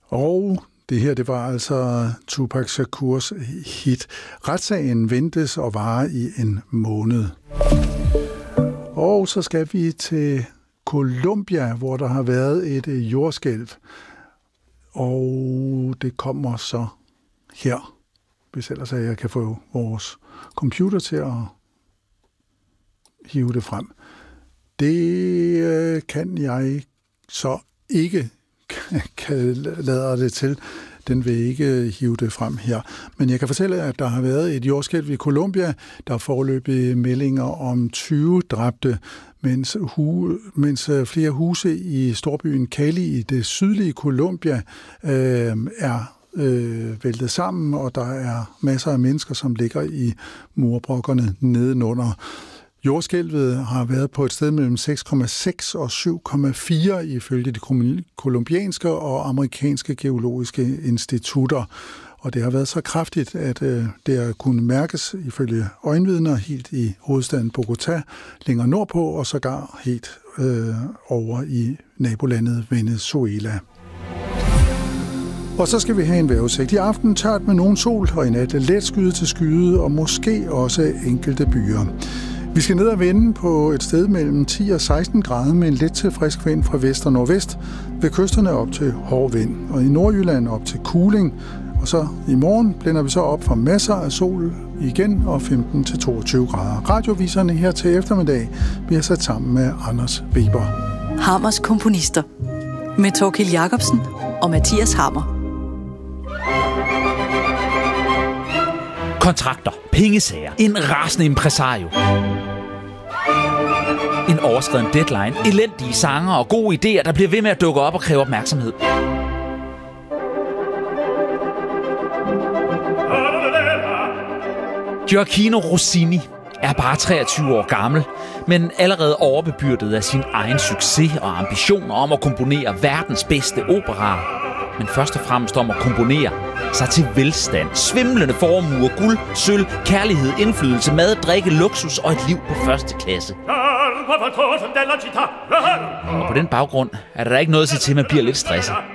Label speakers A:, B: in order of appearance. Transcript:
A: Og det her, det var altså Tupac Shakurs hit. Retssagen ventes at vare i en måned. Og så skal vi til Colombia, hvor der har været et jordskælv. Og det kommer så her, hvis ellers jeg kan få vores computer til at hive det frem. Det kan jeg så ikke lade det til. Den vil ikke hive det frem her. Men jeg kan fortælle, at der har været et jordskælv i Colombia. Der er foreløbig meldinger om 20 dræbte, mens flere huse i storbyen Cali i det sydlige Colombia er væltet sammen, og der er masser af mennesker, som ligger i murbrokkerne nedenunder. Jordskælvet har været på et sted mellem 6,6 og 7,4 ifølge de kolumbianske og amerikanske geologiske institutter. Og det har været så kraftigt, at det har kunnet mærkes ifølge øjenvidner helt i hovedstaden Bogotá, længere nordpå og sågar helt over i nabolandet Venezuela. Og så skal vi have en vejrudsigt. I aften tørt med nogen sol, og i nat let skyde til skyde, og måske også enkelte byer. Vi skal ned og vende på et sted mellem 10 og 16 grader med en let til frisk vind fra vest og nordvest. Ved kysterne op til hård vind, og i Nordjylland op til kuling. Og så i morgen blænder vi så op for masser af sol igen og 15 til 22 grader. Radioviserne her til eftermiddag bliver sat sammen med Anders Weber.
B: Hammers komponister med Thorkild Jacobsen og Mathias Hammer.
C: Kontrakter, pengesager, en rasende impresario. En overskreden deadline, elendige sanger og gode idéer, der bliver ved med at dukke op og kræve opmærksomhed. Gioacchino Rossini er bare 23 år gammel, men allerede overbebyrdet af sin egen succes og ambitioner om at komponere verdens bedste operaer. Men først og fremmest om at komponere sig til velstand, svimlende formuer, guld, sølv, kærlighed, indflydelse, mad, drikke, luksus og et liv på første klasse. Og på den baggrund er der ikke noget at sige til, at man bliver lidt stresset.